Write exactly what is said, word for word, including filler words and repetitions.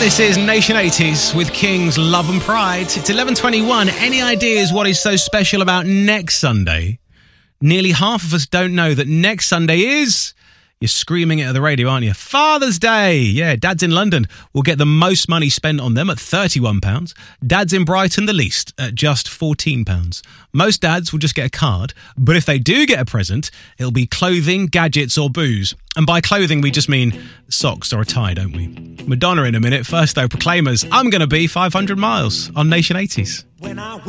This is Nation eighties with King's Love and Pride. It's eleven twenty-one. Any ideas what is so special about next Sunday? Nearly half of us don't know that next Sunday is... You're screaming it at the radio, aren't you? Father's Day. Yeah, dads in London will get the most money spent on them at thirty-one pounds. Dads in Brighton the least at just fourteen pounds. Most dads will just get a card, but if they do get a present, it'll be clothing, gadgets or booze. And by clothing, we just mean socks or a tie, don't we? Madonna in a minute. First though, Proclaimers, I'm Gonna Be five hundred miles on Nation eighties. When I